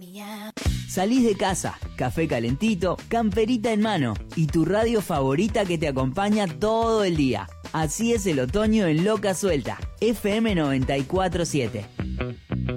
Salís de casa, café calentito, camperita en mano y tu radio favorita que te acompaña todo el día. Así es el otoño en Loca Suelta, FM 94.7.